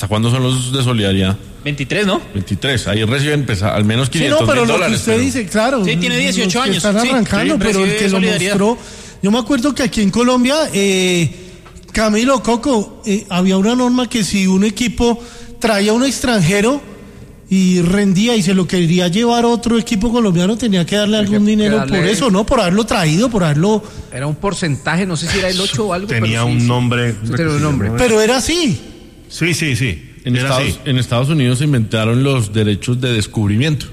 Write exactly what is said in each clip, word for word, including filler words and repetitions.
¿Hasta cuándo son los de solidaridad? veintitrés, ¿no? veintitrés, ahí reciben pues, al menos quinientos sí, no, pero mil lo dólares. que usted pero... dice, claro. Sí, tiene dieciocho años. Están arrancando, sí, pero el que lo mostró... Yo me acuerdo que aquí en Colombia, eh, Camilo, Coco, eh, había una norma que si un equipo traía a un extranjero y rendía y se lo quería llevar otro equipo colombiano, tenía que darle algún que, dinero que darle por eso, ¿no? Por haberlo traído, por haberlo... Era un porcentaje, no sé si era el ocho o algo. Tenía pero un sí, nombre. Sí, tenía un nombre. Pero era así. Sí, sí, sí. En Estados, en Estados Unidos se inventaron los derechos de descubrimiento.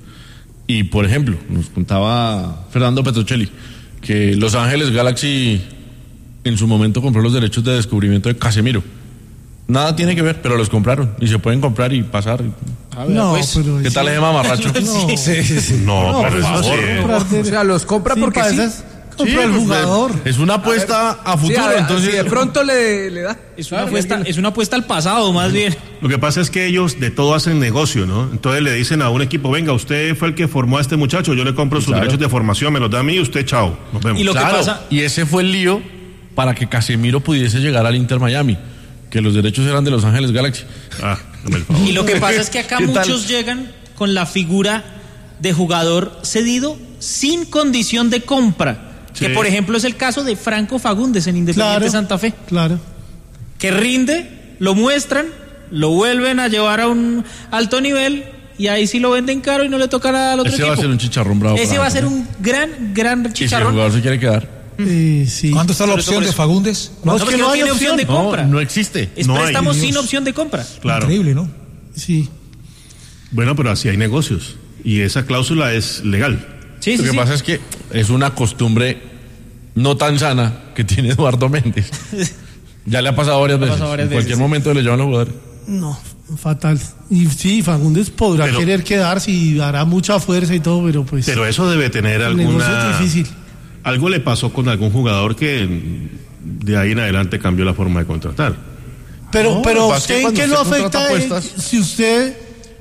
Y, por ejemplo, nos contaba Fernando Petrocelli que Los Ángeles Galaxy en su momento compró los derechos de descubrimiento de Casemiro. Nada tiene que ver, pero los compraron y se pueden comprar y pasar. A ver, no, pues, pero ¿qué tal es mamarracho? No, sí, sí, sí. no, no por favor. Sí. O sea, los compra sí, porque sí. Compra sí, el jugador. Es una apuesta a, a futuro, sí, a, entonces. si de pronto le, le da. Es una, apuesta, es una apuesta al pasado, más bien. Lo que pasa es que ellos de todo hacen negocio, ¿no? Entonces le dicen a un equipo, venga, usted fue el que formó a este muchacho, yo le compro sus claro. derechos de formación, me los da a mí, usted chao, nos vemos. Y lo claro, que pasa... y ese fue el lío para que Casemiro pudiese llegar al Inter Miami, que los derechos eran de Los Ángeles Galaxy. Ah, dame el favor. Y lo que pasa es que acá muchos llegan con la figura de jugador cedido sin condición de compra. Sí. Que por ejemplo es el caso de Franco Fagundes en Independiente claro, Santa Fe. Claro. Que rinde, lo muestran, lo vuelven a llevar a un alto nivel y ahí sí lo venden caro y no le toca nada al otro Ese equipo. va a ser un chicharrón bravo. Ese va a ser un gran, gran chicharrón. ¿Y si el jugador se quiere quedar? Eh, sí. ¿Cuánto está la opción de Fagundes? No, no, es que no, no hay opción de compra. No, no existe. Es no préstamo hay. sin opción de compra. Claro. Increíble, ¿no? Sí. Bueno, pero así hay negocios y esa cláusula es legal. Sí, Lo sí, que sí. pasa es que es una costumbre no tan sana que tiene Eduardo Méndez. Ya le ha pasado varias veces. Pasado varias en cualquier veces, momento le llevan los jugadores. No, fatal. Y sí, Fagundes podrá pero, querer quedarse y hará mucha fuerza y todo, pero pues... Pero eso debe tener el alguna... negocio es difícil. Algo le pasó con algún jugador que de ahí en adelante cambió la forma de contratar. Pero, no, pero ¿usted en qué lo afecta apuestas, si usted,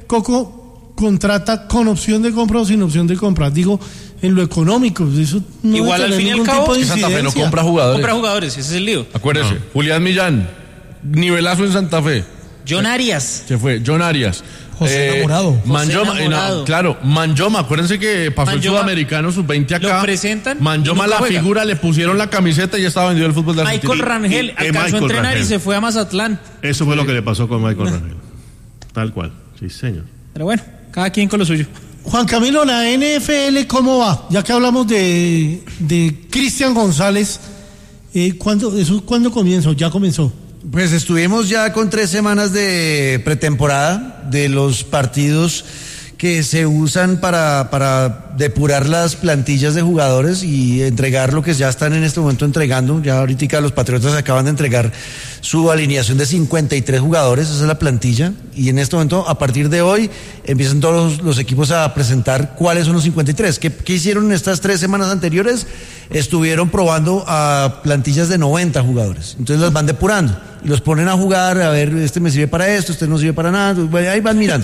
Coco, contrata con opción de compra o sin opción de compra? Digo, en lo económico, eso no igual al fin y al cabo que Santa Fe no compra jugadores. Compra jugadores, ese es el lío. Acuérdese, no. Julián Millán, nivelazo en Santa Fe. John Arias. Se fue, John Arias. José eh, Enamorado. Manjoma, José Enamorado. Eh, no, claro, Manjoma, acuérdense que pasó Manjoma, el sudamericano sub veinte acá. lo presentan Manjoma la juega. figura, le pusieron la camiseta y ya estaba vendido el fútbol de Argentina. Michael Rangel y, y, alcanzó Michael a entrenar Rangel. y se fue a Mazatlán. Eso fue lo que le pasó con Michael Rangel. Tal cual, sí señor. Pero bueno, cada quien con lo suyo. Juan Camilo, la N F L, ¿cómo va? Ya que hablamos de, de Cristian González, eh, ¿cuándo, eso, ¿cuándo comenzó? ¿Ya comenzó? Pues estuvimos ya con tres semanas de pretemporada de los partidos que se usan para, para depurar las plantillas de jugadores y entregar lo que ya están en este momento entregando. Ya ahorita los Patriotas acaban de entregar su alineación de cincuenta y tres jugadores, esa es la plantilla, y en este momento, a partir de hoy, empiezan todos los, los equipos a presentar cuáles son los cincuenta y tres. ¿Qué, qué hicieron en estas tres semanas anteriores? Estuvieron probando a plantillas de noventa jugadores, entonces las van depurando y los ponen a jugar, a ver, este me sirve para esto, este no sirve para nada, bueno, ahí van mirando.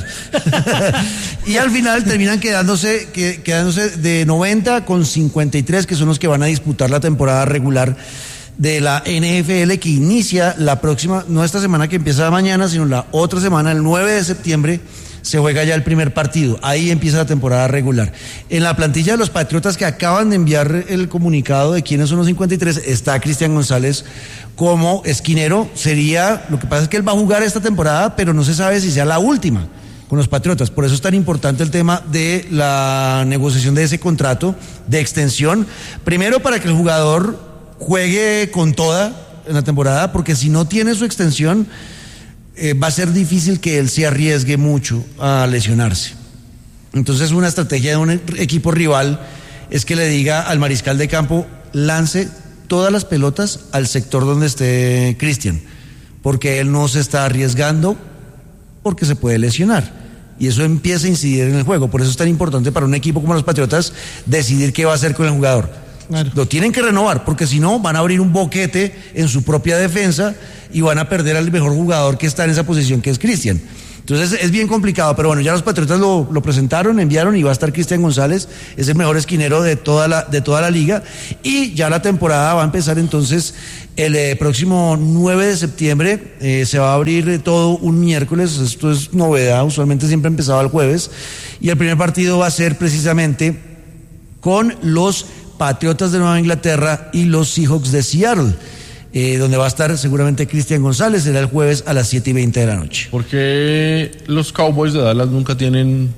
Y al final terminan quedándose, que, quedándose de noventa con cincuenta y tres, que son los que van a disputar la temporada regular de la N F L, que inicia la próxima, no esta semana que empieza mañana, sino la otra semana, el nueve de septiembre, se juega ya el primer partido. Ahí empieza la temporada regular. En la plantilla de los Patriotas que acaban de enviar el comunicado de quiénes son los cincuenta y tres, está Cristian González como esquinero. Sería, lo que pasa es que él va a jugar esta temporada, pero no se sabe si sea la última con los Patriotas. Por eso es tan importante el tema de la negociación de ese contrato de extensión. Primero, para que el jugador juegue con toda en la temporada, porque si no tiene su extensión, eh, va a ser difícil que él se arriesgue mucho a lesionarse. Entonces, una estrategia de un equipo rival es que le diga al mariscal de campo, lance todas las pelotas al sector donde esté Cristian, porque él no se está arriesgando, porque se puede lesionar. Y eso empieza a incidir en el juego. Por eso es tan importante para un equipo como los Patriotas decidir qué va a hacer con el jugador. Claro. Lo tienen que renovar, porque si no van a abrir un boquete en su propia defensa y van a perder al mejor jugador que está en esa posición, que es Cristian. Entonces es bien complicado, pero bueno, ya los Patriotas lo, lo presentaron, enviaron y va a estar Cristian González, es el mejor esquinero de toda la, de toda la liga, y ya la temporada va a empezar entonces el eh, próximo nueve de septiembre, eh, se va a abrir eh, todo un miércoles, esto es novedad, usualmente siempre empezaba el jueves, y el primer partido va a ser precisamente con los Patriotas de Nueva Inglaterra y los Seahawks de Seattle. Eh, donde va a estar seguramente Cristian González, será el jueves a las siete y veinte de la noche. ¿Por qué los Cowboys de Dallas nunca tienen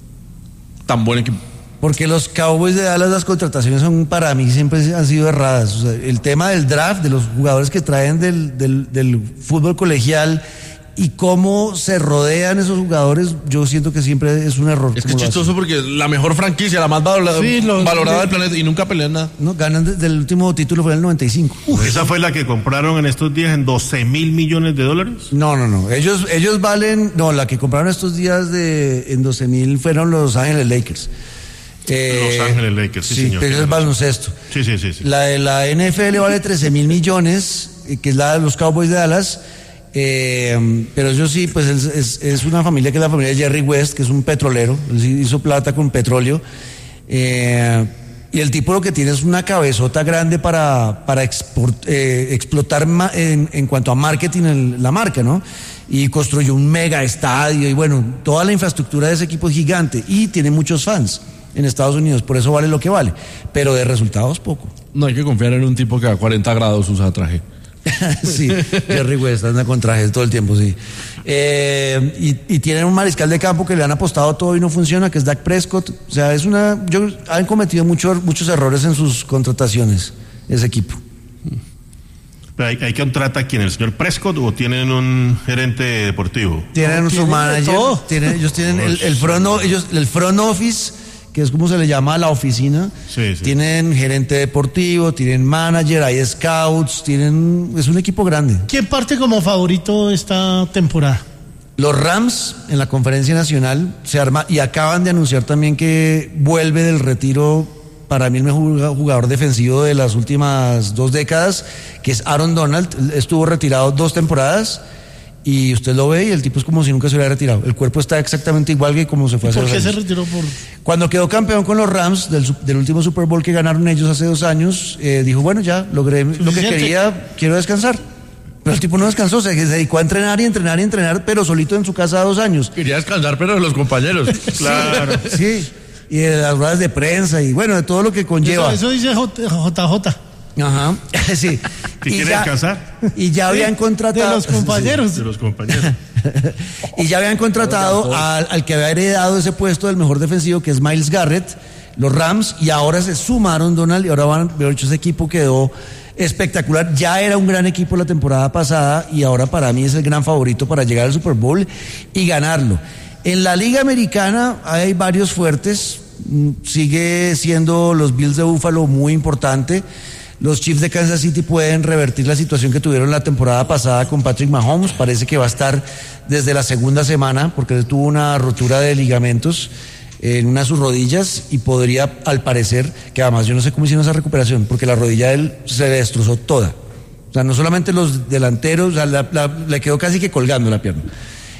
tan buen equipo? Porque los Cowboys de Dallas, las contrataciones son, para mí, siempre han sido erradas. O sea, el tema del draft, de los jugadores que traen del, del, del fútbol colegial y cómo se rodean esos jugadores, yo siento que siempre es un error. Es que es chistoso porque la mejor franquicia, la más valorada, sí, los, valorada de, del planeta, y nunca pelean nada. No, ganan desde el último título, fue en el noventa y cinco. Uf, ¿esa fue la que compraron en estos días en doce mil millones de dólares? No, no, no. Ellos, ellos valen, no, la que compraron estos días de en doce mil fueron los Ángeles Lakers. Eh, Los Ángeles Lakers, sí, sí señor. Pero es baloncesto. Sí, sí, sí, sí. La de la N F L vale trece mil millones, que es la de los Cowboys de Dallas. Eh, pero yo sí, pues es, es, es una familia que es la familia de Jerry West, que es un petrolero, él hizo plata con petróleo. Eh, y el tipo lo que tiene es una cabezota grande para, para export, eh, explotar ma, en, en cuanto a marketing el, la marca, ¿no? Y construyó un mega estadio y bueno, toda la infraestructura de ese equipo es gigante y tiene muchos fans en Estados Unidos, por eso vale lo que vale, pero de resultados poco. No hay que confiar en un tipo que a cuarenta grados usa traje. Sí, Jerry West anda con trajes todo el tiempo, sí. Eh, y, y tienen un mariscal de campo que le han apostado todo y no funciona, que es Dak Prescott. O sea, es una, yo, han cometido muchos muchos errores en sus contrataciones, ese equipo. ¿Hay, hay que contratar a quién? ¿El señor Prescott o tienen un gerente deportivo? Tienen no, su tienen manager, tienen, ellos tienen el, el, front, ellos, el front office, que es como se le llama a la oficina. Sí, sí. Tienen gerente deportivo, tienen manager, hay scouts, tienen, es un equipo grande. ¿Quién parte como favorito esta temporada? Los Rams en la conferencia nacional se arma y acaban de anunciar también que vuelve del retiro, para mí el mejor jugador defensivo de las últimas dos décadas, que es Aaron Donald. Estuvo retirado dos temporadas y usted lo ve y el tipo es como si nunca se hubiera retirado. El cuerpo está exactamente igual que como se fue hace dos años. ¿Por qué se retiró? Por... Cuando quedó campeón con los Rams del, del último Super Bowl que ganaron ellos hace dos años, eh, dijo, bueno, ya logré lo que quería, quiero descansar. Pero el tipo no descansó, se, se dedicó a entrenar y entrenar y entrenar, pero solito en su casa dos años. Quería descansar, pero de los compañeros. Claro. Sí, y de las ruedas de prensa y bueno, de todo lo que conlleva. Eso, eso dice J J. Ajá, sí. ¿Qué quiere ya, descansar? Y ya habían contratado... De los compañeros. Sí, de los compañeros. Y ya habían contratado al, al que había heredado ese puesto del mejor defensivo, que es Myles Garrett, los Rams, y ahora se sumaron Donald, y ahora van, de hecho ese equipo quedó espectacular. Ya era un gran equipo la temporada pasada, y ahora para mí es el gran favorito para llegar al Super Bowl y ganarlo. En la Liga Americana hay varios fuertes, sigue siendo los Bills de Buffalo muy importante. Los Chiefs de Kansas City pueden revertir la situación que tuvieron la temporada pasada con Patrick Mahomes. Parece que va a estar desde la segunda semana porque tuvo una rotura de ligamentos en una de sus rodillas y podría, al parecer, que además yo no sé cómo hicieron esa recuperación, porque la rodilla de él se le destrozó toda. O sea, no solamente los delanteros, o sea, la, la, le quedó casi que colgando la pierna.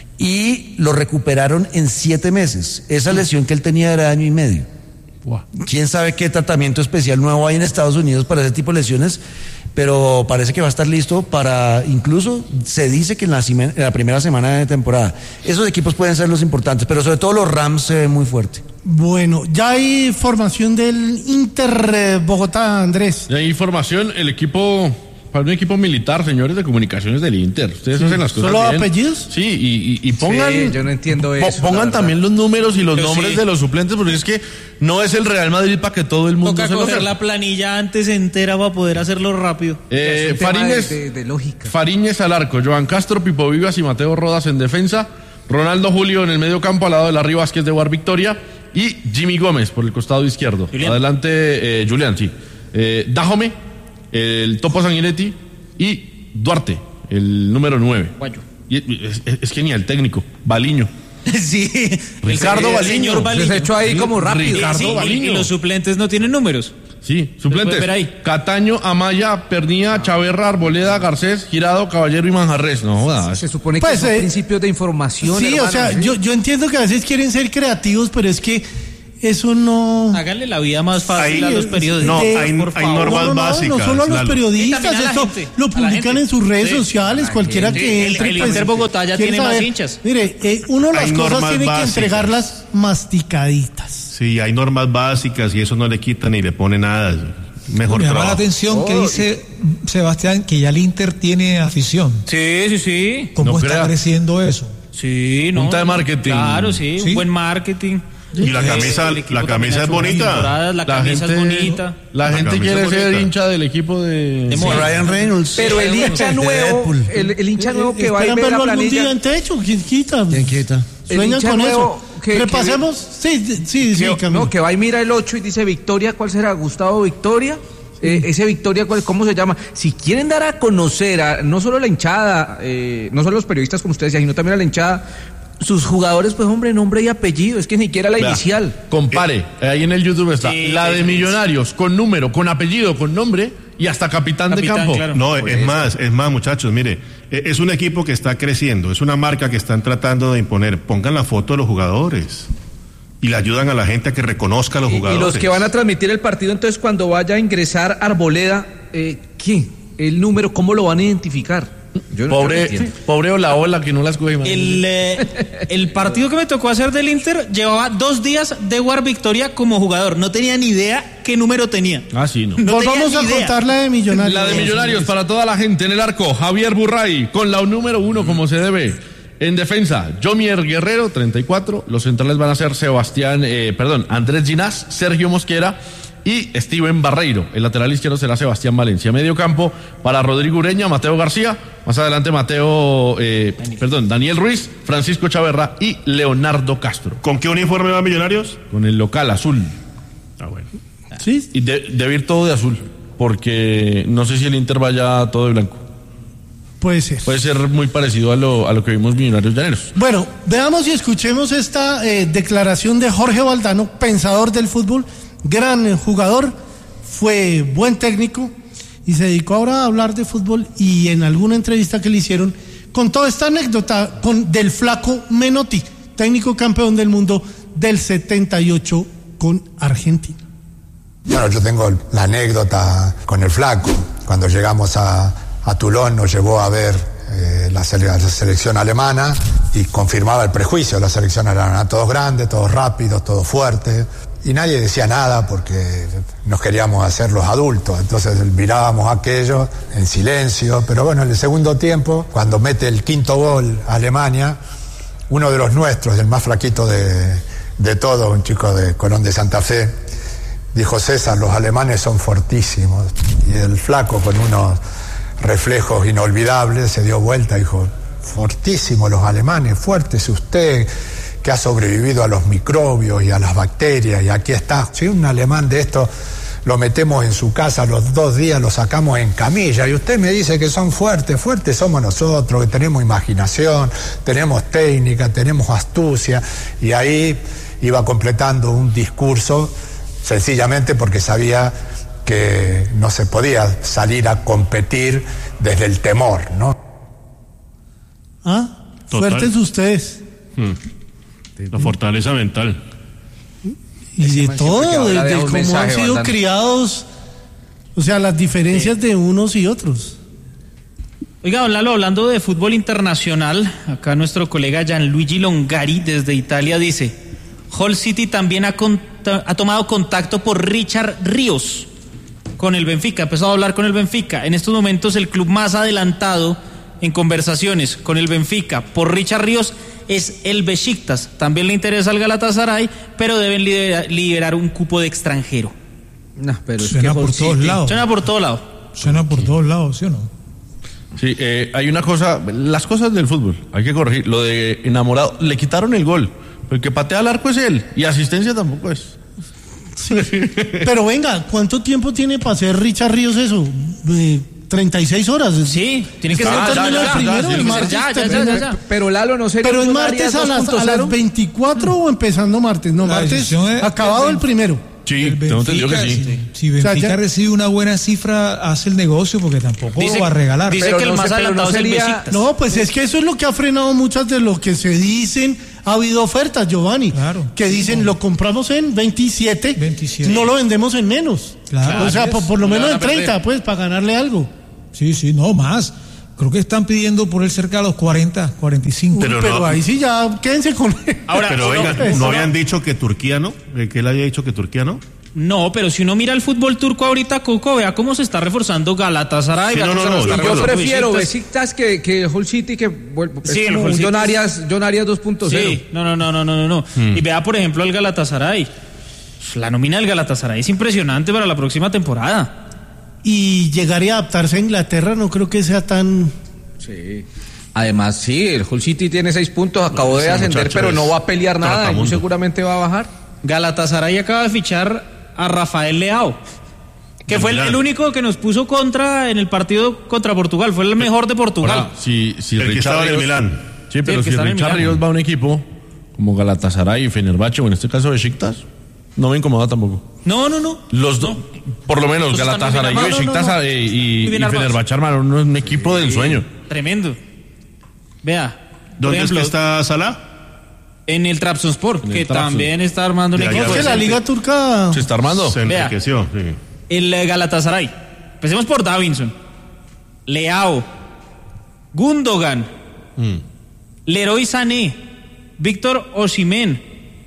Y lo recuperaron en siete meses. Esa lesión que él tenía era de año y medio. Quién sabe qué tratamiento especial nuevo hay en Estados Unidos para ese tipo de lesiones, pero parece que va a estar listo para, incluso se dice que en la, en la primera semana de temporada. Esos equipos pueden ser los importantes, pero sobre todo los Rams se ven muy fuerte. Bueno, ya hay formación del Inter Bogotá, Andrés. Ya hay formación, el equipo... Para un equipo militar, señores de comunicaciones del Inter. Ustedes sí, hacen las cosas ¿solo bien. apellidos? Sí, y, y, y pongan... Sí, yo no entiendo eso. Pongan también los números y los Pero nombres sí. de los suplentes, porque es que no es el Real Madrid para que todo el mundo Toca se lo coger sepa. la planilla antes entera para poder hacerlo rápido. Eh, Es un tema Fariñez, de, de, de lógica. Fariñez al arco, Joan Castro, Pipo Vivas y Mateo Rodas en defensa, Ronaldo Julio en el medio campo al lado de Larry Vázquez de War Victoria y Jimmy Gómez por el costado izquierdo. Julián. Adelante, eh, Julián, sí. Eh, Dajome, el Topo Sanguinetti y Duarte, el número nueve. Guayo. Y es, es, es genial, técnico, Baliño. Sí. Ricardo el Baliño. señor Baliño. Se ha hecho ahí como rápido. Ricardo Sí, y, Baliño. y los suplentes no tienen números. Sí, suplentes. Ver ahí. Cataño, Amaya, Pernía, Chaverra, Arboleda, Garcés, Girado, Caballero y Manjarres. No jodas. Se supone Pues, que son eh, principios de información. Sí, hermano, o sea, ¿sí? yo, yo entiendo que a veces quieren ser creativos, pero es que eso no... Háganle la vida más fácil Ahí- a los periodistas. no, Eh, hay- por hay favor. normas no, no, no, básicas, no solo a los Lalo. Y periodistas, también a la esto gente, lo a la publican gente. en sus redes Sí, sociales, la cualquiera gente. que El- entre. el pues, Inter Bogotá ya quiere tiene más saber. hinchas. Mire, eh, uno las Hay cosas normas tiene básicas. que entregarlas masticaditas. Sí, hay normas básicas y eso no le quita ni le pone nada. Mejor Me llama la trabajo. atención que Oh, dice Sebastián que ya el Inter tiene afición. Sí, sí, sí. ¿Cómo No está crea. creciendo eso? Sí, no. Punta de marketing. Claro, sí, Sí. un buen marketing. Y la camisa, El equipo la también camisa ha es hecho buenas bonita. temporadas, La camisa es bonita. La, La gente camisa quiere es ser bonita. hincha del equipo de... De Sí, moda. Ryan Reynolds. Pero el hincha De nuevo, Deadpool. el, el hincha nuevo que va y Esperan ve la verlo algún día planilla. en techo, ¿quién quita? ¿Quién quita? El Sueñan hincha con nuevo eso. que- que Repasemos. Sí, sí, sí, sí, que, Camilo. no, que va y mira el ocho y dice Victoria, ¿cuál será? Gustavo Victoria. Eh, ese Victoria, ¿cuál, ¿cómo se llama? Si quieren dar a conocer a no solo la hinchada, eh, no solo los periodistas como ustedes decían, sino también a la hinchada, sus jugadores, pues hombre, nombre y apellido, es que ni siquiera la Vea, inicial. Compare, ahí en el YouTube está Sí, la qué de diferencia. Millonarios, con número, con apellido, con nombre y hasta capitán, Capitán, de campo. claro. No, Por es eso. más, es más, muchachos, mire, eh, es un equipo que está creciendo, es una marca que están tratando de imponer. Pongan la foto de los jugadores y le ayudan a la gente a que reconozca a los Y, y jugadores. los que van a transmitir el partido, entonces cuando vaya a ingresar Arboleda, eh, ¿qué? El número, ¿cómo lo van a identificar? Yo no- yo no Pobre, entiendo. pobre Olaola que no las coge. man. El, eh, el partido que me tocó hacer del Inter llevaba dos días de War Victoria como jugador. No tenía ni idea qué número tenía. Ah, sí, no. No Nos tenía vamos a ni idea. contar la de Millonarios. La de Millonarios para toda la gente en el arco. Javier Burray con la número uno como se debe. En defensa, Jomier Guerrero, treinta y cuatro. Los centrales van a ser Sebastián, eh, perdón, Andrés Ginás, Sergio Mosquera y Steven Barreiro. El lateral izquierdo será Sebastián Valencia. Medio campo para Rodrigo Ureña, Mateo García. Más adelante Mateo, eh, perdón, Daniel Ruiz, Francisco Chaverra y Leonardo Castro. ¿Con qué uniforme van Millonarios? Con el local azul. Ah, bueno. Sí. Y de- debe ir todo de azul. Porque no sé si el Inter vaya todo de blanco. Puede ser. Puede ser muy parecido a lo, a lo que vimos Millonarios Llaneros. Bueno, veamos y escuchemos esta eh, declaración de Jorge Valdano, pensador del fútbol, gran eh, jugador, fue buen técnico y se dedicó ahora a hablar de fútbol y en alguna entrevista que le hicieron contó esta anécdota con, del flaco Menotti, técnico campeón del mundo del setenta y ocho con Argentina. Bueno, yo tengo la anécdota con el flaco. Cuando llegamos a, a Toulon nos llevó a ver eh, la, sele- la selección alemana y confirmaba el prejuicio. La selección alemana, todos grandes, todos rápidos, todos fuertes. Y nadie decía nada porque nos queríamos hacer los adultos. Entonces mirábamos aquello en silencio. Pero bueno, en el segundo tiempo, cuando mete el quinto gol a Alemania, uno de los nuestros, el más flaquito de, de todos, un chico de Colón de Santa Fe, dijo: César, los alemanes son fortísimos. Y el flaco, con unos reflejos inolvidables, se dio vuelta y dijo: fortísimos los alemanes, fuertes usted, que ha sobrevivido a los microbios y a las bacterias, y aquí está. Si un alemán de esto lo metemos en su casa, los dos días lo sacamos en camilla, y usted me dice que son fuertes. Fuertes somos nosotros, que tenemos imaginación, tenemos técnica, tenemos astucia. Y ahí iba completando un discurso sencillamente porque sabía que no se podía salir a competir desde el temor, ¿no? ¿Ah? Total. Fuertes ustedes. La fortaleza mental. Y Ese de man siempre que todo, habla de, deja de un cómo mensaje, han sido Valdano. criados, o sea, las diferencias de unos y otros. Oiga, don Lalo, hablando de fútbol internacional, acá nuestro colega Gianluigi Longari desde Italia dice: Hull City también ha, conta- ha tomado contacto por Richard Ríos con el Benfica, ha empezado a hablar con el Benfica. En estos momentos el club más adelantado en conversaciones con el Benfica por Richard Ríos es el Besiktas. También le interesa al Galatasaray, pero deben liberar, liberar un cupo de extranjero. No, pero es Suena que por Hull todos City- lados. Suena por todo lado. Suena por todos lados, ¿sí o no? Sí, eh, hay una cosa, las cosas del fútbol, hay que corregir. Lo de enamorado, le quitaron el gol. El que patea al arco es él, y asistencia tampoco es. Pero venga, ¿cuánto tiempo tiene para hacer Richard Ríos eso? Eh, treinta y seis horas. Sí, tiene que ser Ah, ¿No ya, termina ya, el primero? ya, el tiene que ser martes ya, ya, termina. ya, ya, ya. Pero Lalo, no sería Pero es un martes Arias a las, a dos punto cero? las veinticuatro o empezando martes. No, La martes decisión es- acabado el primero. Sí, El tengo entendido que Benfica, sí. Si, si Benfica O sea, ya- recibe una buena cifra, hace el negocio porque tampoco Dice- lo va a regalar. dice Pero que el no más sé, pero adelantado no es el sería- Besiktas. No, pues es que eso es lo que ha frenado muchas de lo que se dicen. Ha habido ofertas, Giovanni, Claro. que dicen lo compramos en veintisiete, veintisiete. no lo vendemos en menos. Claro. O sea, Así por, es. por lo Le menos van en a perder. treinta, pues, para ganarle algo. Sí, sí, no más. Creo que están pidiendo por él cerca de los cuarenta, cuarenta y cinco. Pero, Pero no- ahí sí ya, quédense con él. Ahora, Pero uno- venga, uno- ¿no habían dicho que Turquía no? Eh, ¿Que él había dicho que Turquía no? No, pero si uno mira el fútbol turco ahorita, Coco, vea cómo se está reforzando Galatasaray. Sí, vea no, cómo no, se no, está de Yo acuerdo. reforzando prefiero Besiktas. Besiktas que, que Hull City, que bueno, es Sí, el como Hull un City John es- Arias, John Arias dos punto cero. Sí, no, no, no, no, no, no. no. Y vea, por ejemplo, el Galatasaray. La nómina del Galatasaray es impresionante para la próxima temporada. Y llegar y adaptarse a Inglaterra no creo que sea tan... Sí. Además, sí, el Hull City tiene seis puntos, acabó de ese ascender, muchacho pero es no va a pelear nada, y muy trotamundo. seguramente va a bajar. Galatasaray acaba de fichar a Rafael Leao, que Del fue el, Milán. el único que nos puso contra en el partido contra Portugal. Fue el mejor de Portugal. Ahora, si, si El que Richard estaba en el Ríos- Milán. Sí, pero el que si está en el Richard Milán. Ríos va a un equipo como Galatasaray y Fenerbahce, o en este caso Besiktas, no me incomoda tampoco. No, no, no. Los dos, por lo menos Pues están muy Galatasaray y bien armados. Besiktas No, no, no. eh, y, Muy bien y armados. Fenerbahce armaron un equipo del sueño. Tremendo. Vea. Por ¿Dónde ejemplo, es que está Salah? en el Trabzonspor, En el que Trabzon. también está armando un De allá equipo. Es que la decente. liga turca... Se está armando. Se Vea. enriqueció. Sí. El eh, Galatasaray. Empecemos por Davinson, Leao, Gundogan, Mm. Leroy Sané, Víctor Osimhen.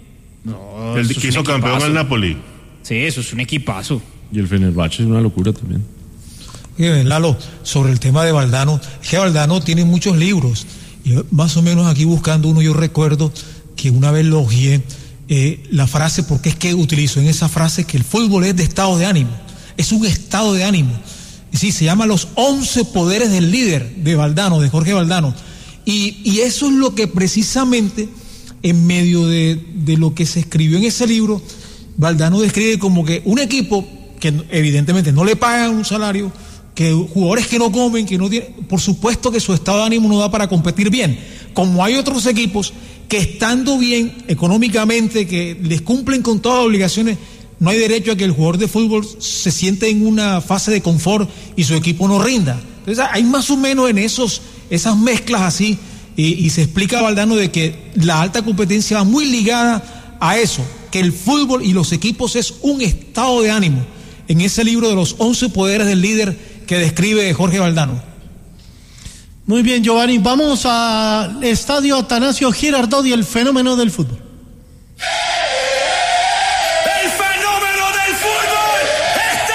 El eso es que un hizo campeón equipazo. al Napoli. Sí, eso es un equipazo. Y el Fenerbahce es una locura también. Oye, Lalo, sobre el tema de Valdano, es que Valdano tiene muchos libros. Y más o menos aquí buscando uno, yo recuerdo que una vez elogié eh, la frase, porque es que utilizó en esa frase que el fútbol es de estado de ánimo. Es un estado de ánimo. Y sí, se llama Los once poderes del líder de Valdano, de Jorge Valdano. Y, y eso es lo que precisamente, en medio de, de lo que se escribió en ese libro, Valdano describe como que un equipo que evidentemente no le pagan un salario, que jugadores que no comen, que no tienen, por supuesto que su estado de ánimo no da para competir bien. Como hay otros equipos que estando bien económicamente, que les cumplen con todas las obligaciones, no hay derecho a que el jugador de fútbol se siente en una fase de confort y su equipo no rinda. Entonces hay más o menos en esos, esas mezclas así, y, y se explica a Valdano de que la alta competencia va muy ligada a eso, que el fútbol y los equipos es un estado de ánimo. En ese libro de los once poderes del líder que describe Jorge Valdano. Muy bien, Giovanni. Vamos al estadio Atanasio Girardot y el fenómeno del fútbol. ¡El fenómeno del fútbol está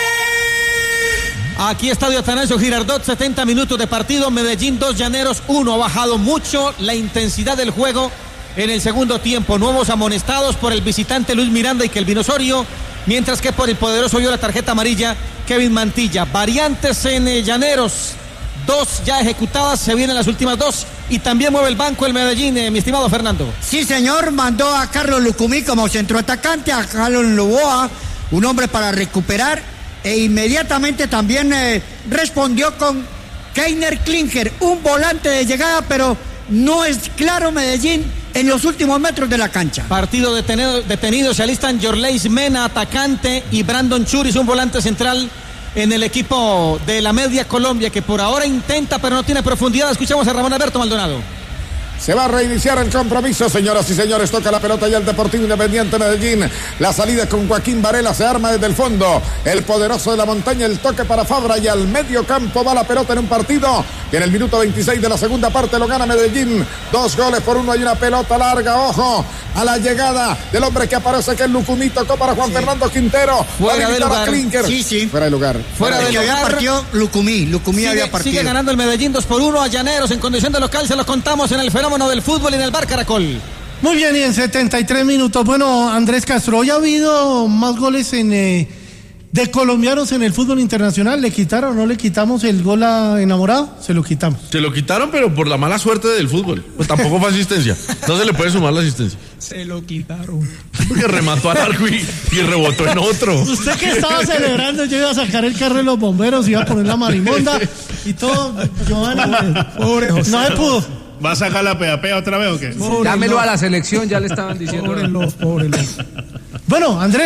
aquí! Aquí estadio Atanasio Girardot, setenta minutos de partido, Medellín dos, Llaneros uno. Ha bajado mucho la intensidad del juego en el segundo tiempo. Nuevos amonestados por el visitante Luis Miranda y Kelvin Osorio, mientras que por el poderoso vio la tarjeta amarilla Kevin Mantilla. Variantes en eh, Llaneros, dos ya ejecutadas, se vienen las últimas dos y también mueve el banco el Medellín, eh, mi estimado Fernando. Sí, señor, mandó a Carlos Lucumí como centroatacante, a Carlos Loboa, un hombre para recuperar, e inmediatamente también eh, respondió con Keiner Klinger, un volante de llegada, pero no es claro Medellín en los últimos metros de la cancha. Partido detenido, detenido se alistan Yorleis Mena, atacante, y Brandon Churis, un volante central en el equipo de la Media Colombia, que por ahora intenta pero no tiene profundidad. Escuchamos a Ramón Alberto Maldonado. Se va a reiniciar el compromiso, señoras y señores. Toca la pelota ya el Deportivo Independiente Medellín. La salida con Joaquín Varela se arma desde el fondo. El poderoso de la montaña, el toque para Fabra y al medio campo va la pelota en un partido que en el minuto veintiséis de la segunda parte lo gana Medellín. Dos goles por uno. Hay una pelota larga. Ojo a la llegada del hombre que aparece, que es Lucumí. Tocó para Juan sí. Fernando Quintero. Fuera de lugar. Sí, sí. Fuera de lugar. Fuera de lugar. Había partido Lucumí. Lucumí sigue, había partido. Sigue ganando el Medellín dos por uno a Llaneros en condición de local. Se lo contamos en el fenómeno del fútbol y en el Bar Caracol. Muy bien, y en setenta y tres minutos. Bueno, Andrés Castro, hoy ha habido más goles en eh, de colombianos en el fútbol internacional. ¿Le quitaron o no le quitamos el gol a Enamorado? Se lo quitamos. Se lo quitaron, pero por la mala suerte del fútbol. Pues tampoco fue asistencia. No se le puede sumar la asistencia. Se lo quitaron. Porque remató al arco y, y rebotó en otro. Usted que estaba celebrando, yo iba a sacar el carro de los bomberos, iba a poner la marimonda y todo. Giovanni, pobre José. No se pudo. ¿Va a sacar la pea pea otra vez o qué? Pobre Dámelo no. a la selección, ya le estaban diciendo. Pobre los, pobre los. Bueno, Andrés,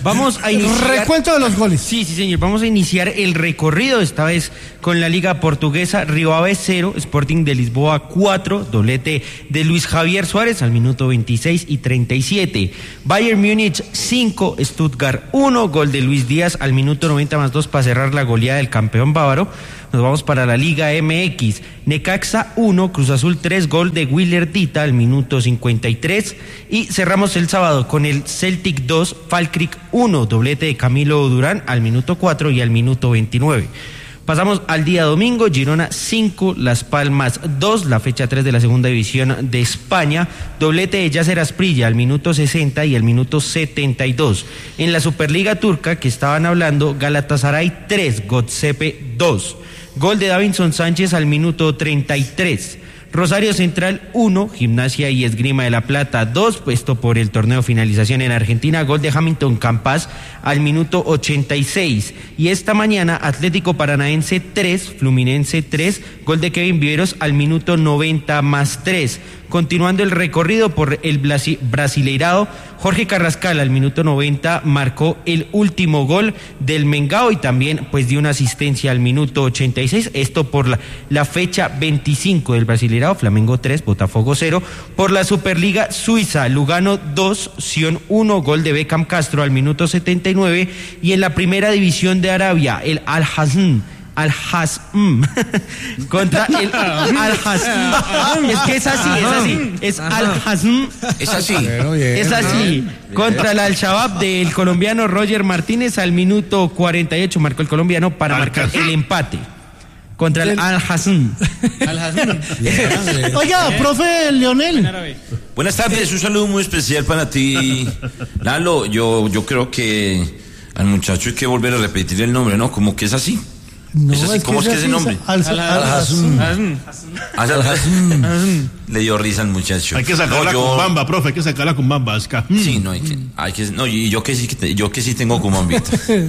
Vamos a iniciar... Recuento de los goles. Sí, sí, señor. Vamos a iniciar el recorrido, esta vez con la Liga Portuguesa. Rio Ave cero, Sporting de Lisboa cuatro, doblete de Luis Javier Suárez al minuto veintiséis y treinta y siete. Bayern Múnich cinco, Stuttgart uno, gol de Luis Díaz al minuto noventa más dos para cerrar la goleada del campeón bávaro. Nos vamos para la Liga M X. Necaxa uno, Cruz Azul tres, gol de Willer Dita al minuto cincuenta y tres. Y cerramos el sábado con el Celtic dos, Falkirk uno, doblete de Camilo Durán al minuto cuatro y al minuto veintinueve. Pasamos al día domingo, Girona cinco, Las Palmas dos, la fecha tres de la segunda división de España, doblete de Yasser Asprilla al minuto sesenta y al minuto setenta y dos. En la Superliga Turca, que estaban hablando, Galatasaray tres, Göztepe dos, gol de Davinson Sánchez al minuto treinta y tres. Rosario Central uno, Gimnasia y Esgrima de la Plata dos, puesto por el torneo finalización en Argentina, gol de Hamilton Campas al minuto ochenta y seis. Y esta mañana Atlético Paranaense tres, Fluminense tres, gol de Kevin Viveros al minuto noventa más tres. Continuando el recorrido por el Brasi- Brasileirao, Jorge Carrascal al minuto noventa marcó el último gol del Mengao y también pues dio una asistencia al minuto ochenta y seis, esto por la, la fecha veinticinco del Brasileirao, Flamengo tres, Botafogo cero. Por la Superliga Suiza, Lugano dos, Sion uno, gol de Beckham Castro al minuto setenta y nueve. Y en la primera división de Arabia, el Al-Hazm Al-Hazm contra el Al-Hazm, es que es así, es así, es Al-Hazm, es así, es así, contra el Al-Shabaab del colombiano Roger Martínez al minuto cuarenta y ocho marcó el colombiano para marcar el empate contra el Al-Hazm. Oiga, profe Leonel. Buenas tardes, un saludo muy especial para ti, Lalo. Yo, yo creo que al muchacho hay que volver a repetir el nombre, ¿no? Como que es así. No, es así, es ¿cómo es que es ese nombre? Al-Hazm. Al-Hazm. Le dio risa al muchacho. Hay que sacar No, la yo- cumbamba, profe, hay que sacar la cumbamba. Es que, mm. Sí, no, hay que, hay que, no, y yo que sí, que te- yo que sí tengo cumbambita.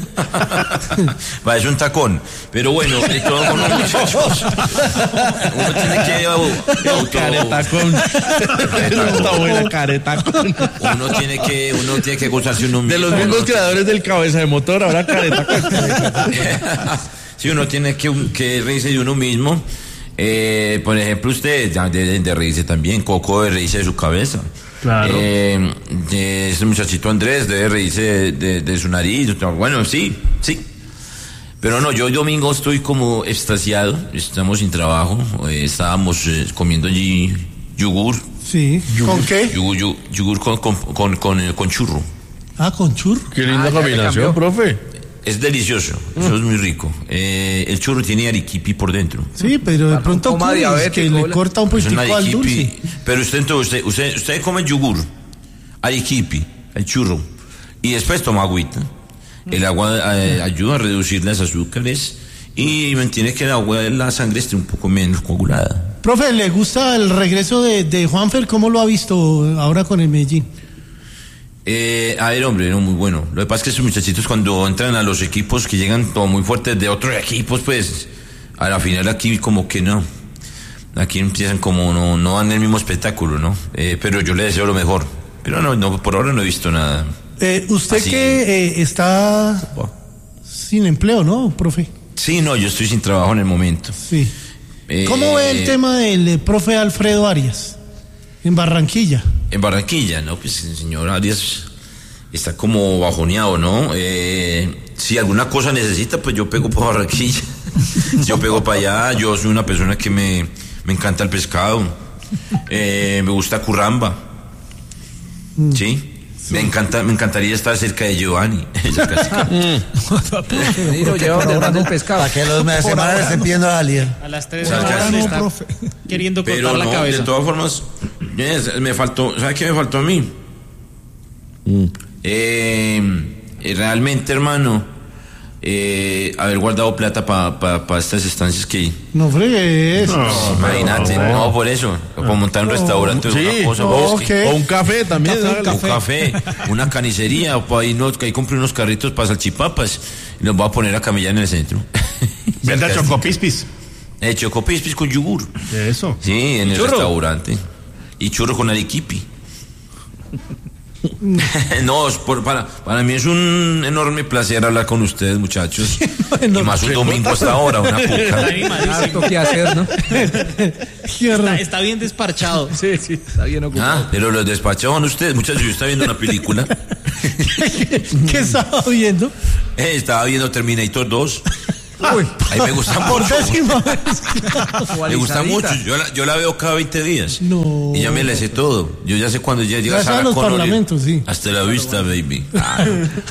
Va, es un tacón. Pero bueno, de todos modos, muchachos, uno tiene que auto- Caretacón. Está buena, caretacón. uno tiene que, uno tiene que gozarse uno mismo. De los mismos uno- creadores del cabeza de motor, ahora caretacón. Sí, uno tiene que, que reírse de uno mismo. Eh, por ejemplo, ustedes ya deben de reírse también. Coco debe reírse de su cabeza. Claro. Eh, eh, ese muchachito Andrés debe reírse de, de- de su nariz. Bueno, sí, sí. Pero no, yo el domingo estoy como extasiado. Estamos sin trabajo. Eh, estábamos eh, comiendo allí yogur. Sí. ¿Con qué? Yogur, yogur, yogur con, con, con, con, eh, con churro. Ah, con churro. Qué linda Ah, ya le combinación, cambió. profe. Es delicioso, eso es muy rico. Eh, el churro tiene arequipe por dentro. Sí, pero de pronto coma Curis, diabético, que le hola. corta un Es un poquitico al arequipe. dulce. Pero usted entonces, usted, usted, usted come yogur, arequipe, el churro, y después toma agüita. El agua eh, ayuda a reducir las azúcares y mantiene que el agua de la sangre esté un poco menos coagulada. Profe, ¿le gusta el regreso de, de Juanfer? ¿Cómo lo ha visto ahora con el Medellín? Eh, a ver, hombre, no, muy bueno. Lo que pasa es que esos muchachitos cuando entran a los equipos que llegan todo muy fuertes de otros equipos, pues a la final aquí como que no. Aquí empiezan como no, no dan el mismo espectáculo, ¿no? Eh, pero yo le deseo lo mejor. Pero no, no, por ahora no he visto nada. Eh, usted Así. que eh, está sin empleo, ¿no, profe? Sí, no, yo estoy sin trabajo en el momento. Sí. Eh, ¿Cómo ve el tema del eh, profe Alfredo Arias en Barranquilla? En Barranquilla, ¿no? Pues el señor Arias está como bajoneado, ¿no? Eh, si alguna cosa necesita, pues yo pego por Barranquilla. Yo pego para allá, yo soy una persona que me, me encanta el pescado. Eh, me gusta Curramba. ¿Sí? Me encanta, me encantaría estar cerca de Giovanni. Esa casita. Sí, lo lleva donde manda el pescado. Para que los meses semanas estén pidiendo a Alia. A las tres Por horas ahora le no, está profe. queriendo cortar Pero la no, cabeza. de todas formas, yes, me faltó, ¿sabe qué me faltó a mí? Eh, eh, realmente, hermano, eh, haber guardado plata para pa, pa estas estancias que... No fregue eso. Imagínate, no, por eso, para montar un restaurante, Sí, una cosa, no, pues, ok. que- O un café también. Café, hágale. un café, una canicería, o ahí, no, ahí compré unos carritos para salchipapas y los voy a poner a camellar en el centro. Venda chocopispis. Eh, chocopispis con yogur. Eso. Sí, en el ¿Churro? restaurante. Y churro con arequipe. No, es por- para, para mí es un enorme placer hablar con ustedes, muchachos. Y más un domingo hasta ahora, una puca. Harto que hacer, ¿no? Está, está bien desparchado. Sí, sí, está bien ocupado. Ah, pero los despachados son ustedes, muchachos. Yo estaba viendo una película. ¿Qué estaba viendo? Eh, estaba viendo Terminator dos. Uy. Ahí me gusta Por mucho. décima vez. Me gusta mucho. Yo la, yo la veo cada veinte días. No. Y ya me la sé todo. Yo ya sé cuando ya llega Gracias a Sarah los Connor y- parlamentos, sí. Hasta la vista, baby. Ah,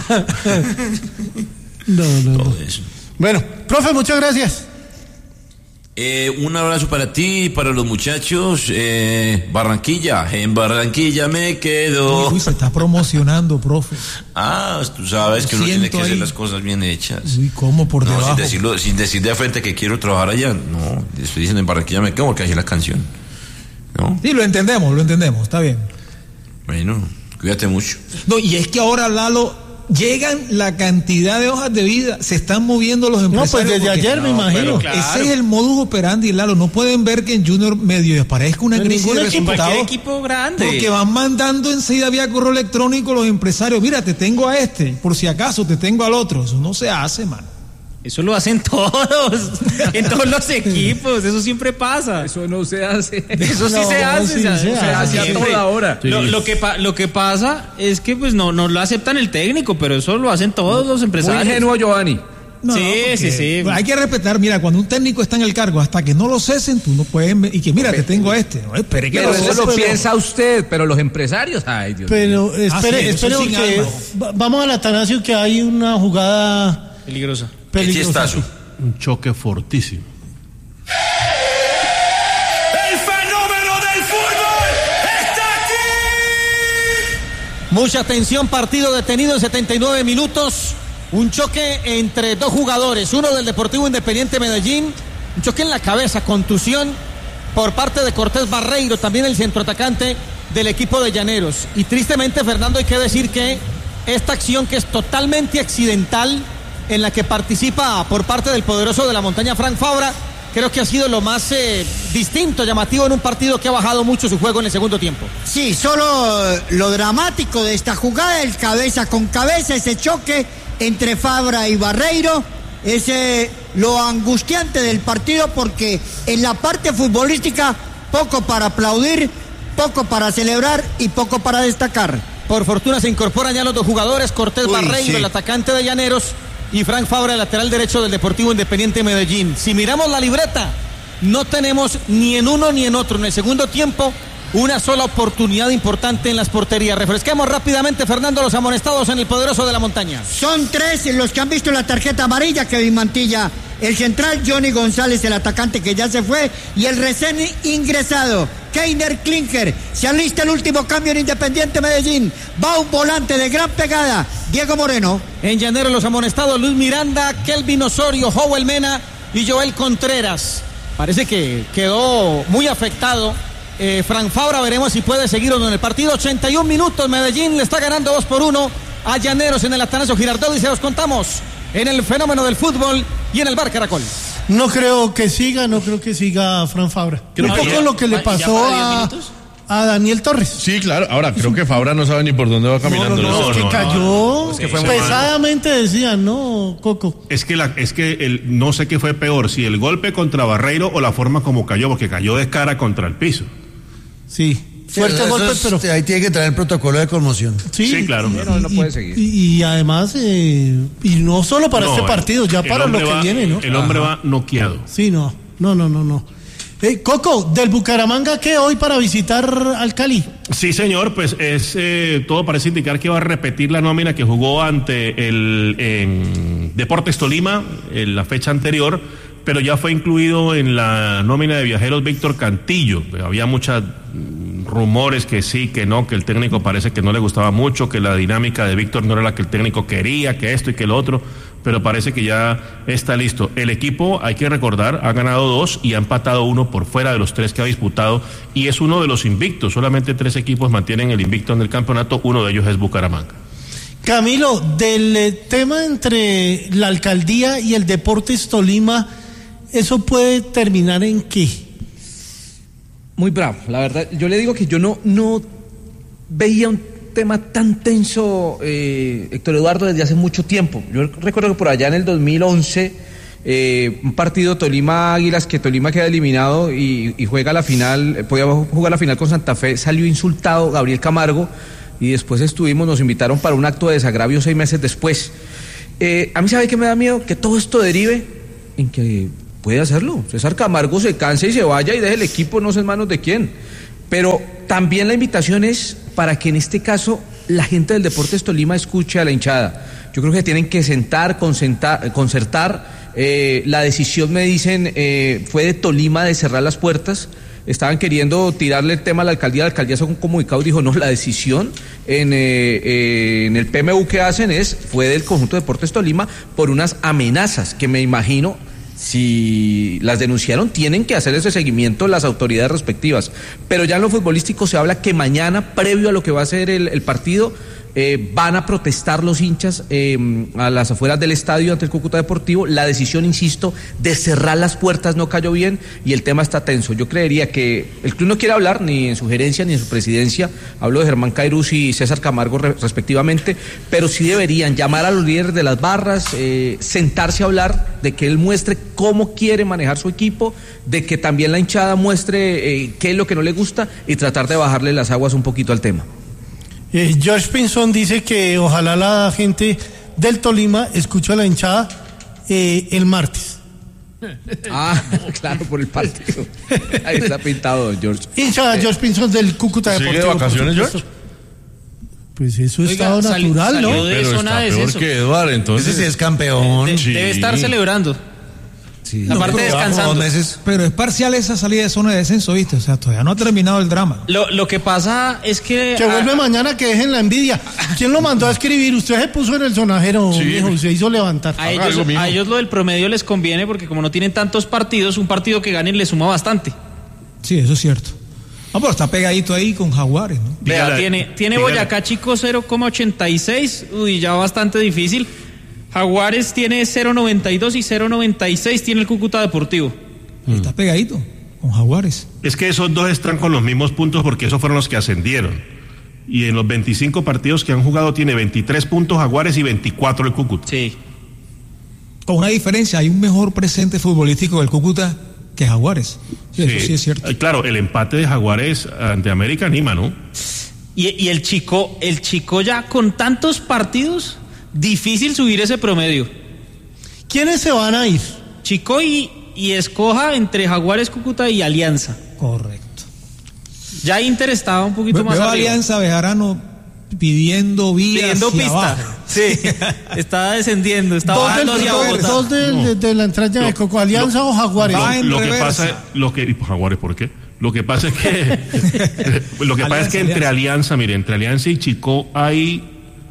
No, no, no. todo eso. Bueno, profe, muchas gracias. Eh, un abrazo para ti y para los muchachos. Eh, Barranquilla, en Barranquilla me quedo. Uy, se está promocionando, profe. Ah, tú sabes que uno Siento tiene que hacer ahí. las cosas bien hechas. Uy, ¿cómo por No, debajo? sin decirlo, sin decir de frente que quiero trabajar allá. No, estoy diciendo en Barranquilla me quedo porque así es la canción. ¿No? Sí, lo entendemos, lo entendemos, está bien. Bueno, cuídate mucho. No, y es que ahora, Lalo, llegan la cantidad de hojas de vida, se están moviendo los empresarios. pues desde porque- ayer me imagino. pero claro. Ese es el modus operandi, Lalo. No pueden ver que en Junior medio aparezca una En crisis ningún de equipo. resultados. Cualquier equipo grande. Porque van mandando enseguida vía correo electrónico los empresarios. Mira, te tengo a este, por si acaso te tengo al otro. Eso no se hace, mano. Eso lo hacen todos, en todos los equipos, eso siempre pasa. Eso no se hace. Eso sí No, se hace, sí o sea, se o sea, hace. a siempre. toda hora. Lo, lo que pa- lo que pasa es que pues no, no lo aceptan el técnico, pero eso lo hacen todos los Muy empresarios. ingenuo, Giovanni. No, Sí, porque sí, sí. Hay que respetar, mira, cuando un técnico está en el cargo, hasta que no lo cesen, tú no puedes. Y que mira, te tengo a este. No, espere que Pero lo eso cesen, lo pero- piensa usted, pero los empresarios, ay Dios mío. Pero espere, Ah, sí, eso espere sin porque alma. va- vamos al Atanasio que hay una jugada Peligrosa. ¿Qué peligrosa. chistazo? Un choque fortísimo. El fenómeno del fútbol está aquí. Mucha tensión, partido detenido en setenta y nueve minutos. Un choque entre dos jugadores, uno del Deportivo Independiente Medellín, un choque en la cabeza, contusión por parte de Cortés Barreiro, también el centroatacante del equipo de Llaneros. Y tristemente, Fernando, hay que decir que esta acción, que es totalmente accidental, en la que participa por parte del poderoso de la montaña Frank Fabra, creo que ha sido lo más eh, distinto, llamativo en un partido que ha bajado mucho su juego en el segundo tiempo. Sí, solo eh, lo dramático de esta jugada, el cabeza con cabeza, ese choque entre Fabra y Barreiro, es eh, lo angustiante del partido, porque en la parte futbolística poco para aplaudir, poco para celebrar y poco para destacar. Por fortuna se incorporan ya los dos jugadores, Cortés Uy, Barreiro, sí. el atacante de Llaneros, y Frank Fabra, el lateral derecho del Deportivo Independiente Medellín. Si miramos la libreta, no tenemos ni en uno ni en otro en el segundo tiempo una sola oportunidad importante en las porterías. Refresquemos rápidamente, Fernando, los amonestados en el poderoso de la montaña. Son tres los que han visto la tarjeta amarilla: Kevin Mantilla, el central; Johnny González, el atacante que ya se fue; y el recién ingresado, Keiner Klinker. Se alista el último cambio en Independiente Medellín. Va un volante de gran pegada, Diego Moreno. En Llaneros los amonestados: Luis Miranda, Kelvin Osorio, Joel Mena y Joel Contreras. Parece que quedó muy afectado eh, Frank Fabra. Veremos si puede seguir o no en el partido. ochenta y un minutos, Medellín le está ganando dos por uno a Llaneros en el Atanasio Girardot, y se los contamos en el fenómeno del fútbol y en el Bar Caracol. No creo que siga, no creo que siga Fran Fabra. Creo Un que poco ya- lo que le ¿ya pasó para diez a, minutos? a Daniel Torres. Sí, claro. Ahora, creo que Fabra no sabe ni por dónde va caminando. No, no, no, No, es que no, cayó Es que fue muy pesadamente, decían, ¿no, Coco? Es que, la, es que el, no sé qué fue peor, si el golpe contra Barreiro o la forma como cayó, porque cayó de cara contra el piso. Sí, fuertes Eso golpes, es- pero... Ahí tiene que traer el protocolo de conmoción. Sí, claro. y- No, no y- puede seguir. Y, y además, eh, y no solo para No, este el- partido, ya el para lo hombre que va- viene, ¿no? El hombre va noqueado. Sí, no, no, no, no, no. Eh, Coco, del Bucaramanga, ¿qué hoy para visitar al Cali? Sí, señor, pues es eh, todo parece indicar que va a repetir la nómina que jugó ante el em, Deportes Tolima en la fecha anterior, pero ya fue incluido en la nómina de viajeros Víctor Cantillo. Había muchos rumores que sí, que no, que el técnico parece que no le gustaba mucho, que la dinámica de Víctor no era la que el técnico quería, que esto y que lo otro, pero parece que ya está listo. El equipo, hay que recordar, ha ganado dos y ha empatado uno por fuera de los tres que ha disputado, y es uno de los invictos. Solamente tres equipos mantienen el invicto en el campeonato, uno de ellos es Bucaramanga. Camilo, del eh, tema entre la alcaldía y el Deportes Tolima, ¿eso puede terminar en qué? Muy bravo, la verdad. Yo le digo que yo no, no veía un tema tan tenso, eh, Héctor Eduardo, desde hace mucho tiempo. Yo recuerdo que por allá en el dos mil once, eh, un partido Tolima-Águilas, que Tolima queda eliminado y, y juega la final, podía jugar la final con Santa Fe, salió insultado Gabriel Camargo y después estuvimos, nos invitaron para un acto de desagravio seis meses después. Eh, a mí, ¿sabe qué me da miedo? Que todo esto derive en que puede hacerlo. César Camargo se canse y se vaya y deje el equipo, no sé en manos de quién. Pero también la invitación es para que en este caso la gente del Deportes Tolima escuche a la hinchada. Yo creo que tienen que sentar, concertar, concertar. Eh, la decisión, me dicen, eh, fue de Tolima de cerrar las puertas. Estaban queriendo tirarle el tema a la alcaldía. La alcaldía sacó un comunicado y dijo, no, la decisión en, eh, eh, en el P M U que hacen es, fue del conjunto de Deportes Tolima por unas amenazas que me imagino, si las denunciaron, tienen que hacer ese seguimiento las autoridades respectivas. Pero ya en lo futbolístico se habla que mañana, previo a lo que va a ser el, el partido, eh, van a protestar los hinchas eh, a las afueras del estadio ante el Cúcuta Deportivo. La decisión, insisto, de cerrar las puertas no cayó bien y el tema está tenso. Yo creería que el club no quiere hablar ni en su gerencia ni en su presidencia, hablo de Germán Cairuz y César Camargo re- respectivamente, pero sí deberían llamar a los líderes de las barras, eh, sentarse a hablar, de que él muestre cómo quiere manejar su equipo, de que también la hinchada muestre eh, qué es lo que no le gusta y tratar de bajarle las aguas un poquito al tema. Eh, George Pinzón dice que ojalá la gente del Tolima escuche a la hinchada eh, el martes. Ah, claro, por el partido. Ahí está pintado, George. Hinchada, George Pinzón del Cúcuta ¿Sigue Deportivo. de vacaciones, George? Pues eso es Oiga, estado sali- natural, salió ¿no? de Pero zona está de peor descenso. que Eduardo, entonces. Ese sí es campeón. De- Sí. Debe estar celebrando. Sí. Aparte pero descansando. llevamos dos meses. Pero es parcial esa salida de zona de descenso, ¿viste? O sea, todavía no ha terminado el drama. Lo, lo que pasa es que... Que vuelve ah, mañana, que dejen la envidia. ¿Quién lo mandó a escribir? Usted se puso en el sonajero, Sí. mijo, se hizo levantar. A Haga ellos, algo, mijo. a ellos lo del promedio les conviene porque como no tienen tantos partidos, un partido que ganen les suma bastante. Sí, eso es cierto. No, pero está pegadito ahí con Jaguares, ¿no? Vea, Dígale, tiene, tiene dígale. Boyacá Chico cero coma ochenta y seis, uy, ya bastante difícil. Jaguares tiene cero coma noventa y dos y cero coma noventa y seis tiene el Cúcuta Deportivo. Está pegadito con Jaguares. Es que esos dos están con los mismos puntos porque esos fueron los que ascendieron. Y en los veinticinco partidos que han jugado tiene veintitrés puntos Jaguares y veinticuatro el Cúcuta. Sí. Con una diferencia, hay un mejor presente futbolístico del Cúcuta que Jaguares. Sí, eso sí es cierto. Eh, Claro, el empate de Jaguares ante América anima, ¿no? Y, y el chico, el chico ya con tantos partidos, difícil subir ese promedio. ¿Quiénes se van a ir? Chico y, y escoja entre Jaguares, Cúcuta y Alianza. Correcto. Ya Inter estaba un poquito Ve- más Veo a arriba. Alianza Bejarano pidiendo vías Pidiendo hacia pista. abajo. Sí. Estaba descendiendo, estaba Dos, del, bajando hacia dos, Bogotá. dos del- de, de la entrada de Coco, Alianza o Jaguares. Va en Lo que reversa. pasa, lo que y, pues, Jaguares, ¿por qué? Lo que pasa es que lo que pasa es que Alianza, entre Alianza. Alianza, mire, entre Alianza y Chico hay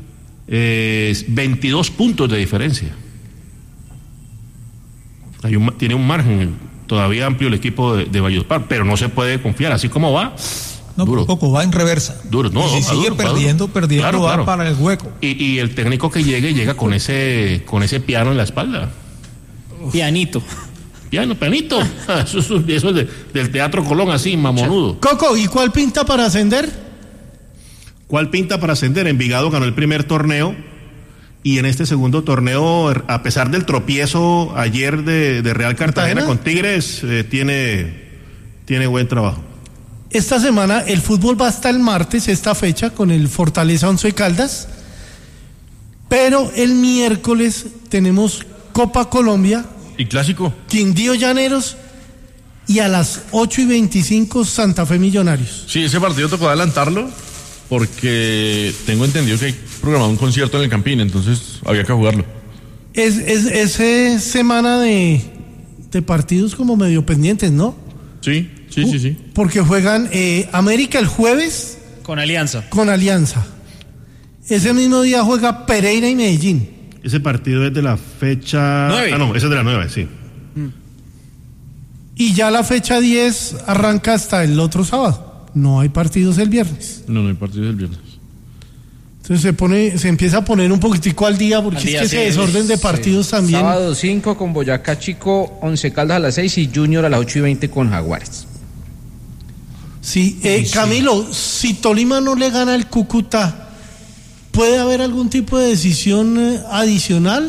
eh, veintidós puntos de diferencia. Hay un, tiene un margen todavía amplio el equipo de, de Valledupar, pero no se puede confiar, así como va. No, duro. poco va en reversa. Duro, no, Y si va sigue duro, va perdiendo, duro. perdiendo, Claro, va claro. para el hueco. Y, y el técnico que llegue, llega con ese, con ese piano en la espalda. Pianito. Piano, pianito. Eso, es- eso es de- del Teatro Colón, así, mamonudo. Coco, ¿y cuál pinta para ascender? ¿Cuál pinta para ascender? Envigado ganó el primer torneo y en este segundo torneo, a pesar del tropiezo ayer de, de Real Cartagena ¿Cartagena? con Tigres, eh, tiene, tiene buen trabajo. Esta semana el fútbol va hasta el martes, esta fecha, con el Fortaleza Once Caldas. Pero el miércoles tenemos Copa Colombia, ¿Y clásico? Quindío Llaneros y a las ocho y veinticinco Santa Fe Millonarios. Sí, ese partido tocó adelantarlo porque tengo entendido que hay programado un concierto en el Campín, entonces había que jugarlo. Es, es, es eh, semana de, de partidos como medio pendientes, ¿no? Sí, sí, sí, sí. Porque juegan eh, América el jueves Con Alianza. con Alianza. Ese mismo día juega Pereira y Medellín. Ese partido es de la fecha... Nueve. Ah, no, ese es de la nueve, sí. Y ya la fecha diez arranca hasta el otro sábado. No hay partidos el viernes. No, no hay partido el viernes. Entonces se pone, se empieza a poner un poquitico al día porque Al día, es que sí, ese desorden de partidos también. Sábado cinco con Boyacá Chico, Once Caldas a las seis y Junior a las ocho y veinte con Jaguares. Sí, eh, Camilo, si Tolima no le gana al Cúcuta ¿puede haber algún tipo de decisión eh, adicional?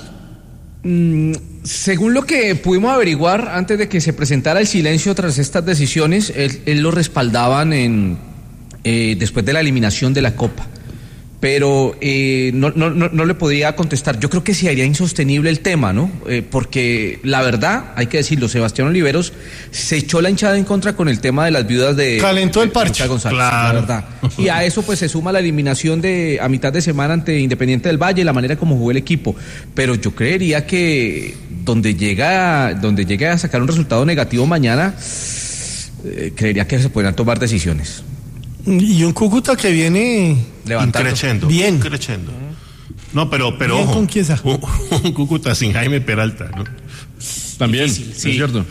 Mm, según lo que pudimos averiguar antes de que se presentara el silencio tras estas decisiones, él, él lo respaldaban en eh, después de la eliminación de la Copa. Pero eh, no, no, no, no le podía contestar. Yo creo que sí haría insostenible el tema, ¿no? Eh, porque la verdad, hay que decirlo, Sebastián Oliveros se echó la hinchada en contra con el tema de las viudas de... Calentó el parche. González, Claro. la verdad. Y a eso pues se suma la eliminación de a mitad de semana ante Independiente del Valle, la manera como jugó el equipo. Pero yo creería que donde llega, donde llegue a sacar un resultado negativo mañana, eh, creería que se podrían tomar decisiones. Y un Cúcuta que viene Levantando. Increchendo. Bien. Increchendo. No, pero, pero Bien ojo. con Chiesa. Un, un Cúcuta sin Jaime Peralta, ¿no? También, Sí, es sí. cierto.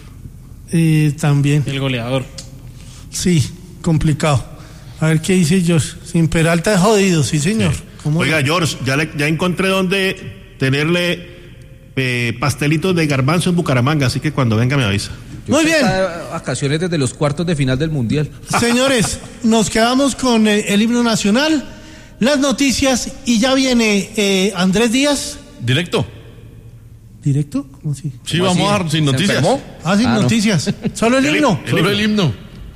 eh, también. El goleador. Sí, complicado. A ver qué dice Josh. Sin Peralta es jodido, sí señor. ¿Cómo Oiga, no? George, ya, le, ya encontré donde tenerle eh, pastelitos de garbanzo en Bucaramanga, así que cuando venga me avisa. Yo Muy sé bien. que está de vacaciones desde los cuartos de final del Mundial. Señores, nos quedamos con eh, el himno nacional, las noticias y ya viene eh, Andrés Díaz. ¿Directo? ¿Directo? ¿Cómo así? Sí, ¿Cómo vamos así? a dar sin ¿Se noticias. enfermó? Ah, sin Ah, no. noticias. Solo el El himno. himno. Solo el himno.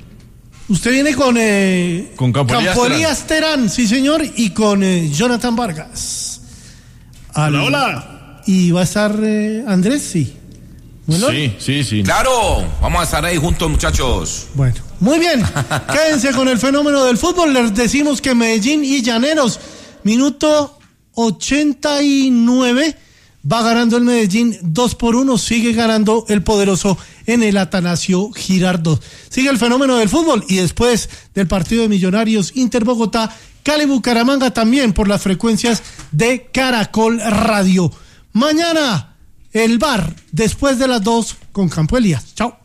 Usted viene con eh, Con Campo Elías Elías Terán, sí señor, y con eh, Jonathan Vargas. Al- Hola, hola. Y va a estar eh, Andrés, sí. Bueno, Sí, sí, sí. Claro, vamos a estar ahí juntos, muchachos. bueno, muy bien. Quédense con el fenómeno del fútbol. Les decimos que Medellín y Llaneros, minuto ochenta y nueve, va ganando el Medellín dos por uno, sigue ganando el poderoso en el Atanasio Girardot. Sigue el fenómeno del fútbol y después del partido de Millonarios Inter Bogotá, Cali Bucaramanga también por las frecuencias de Caracol Radio. Mañana el bar después de las dos con Campo Elías. Chao.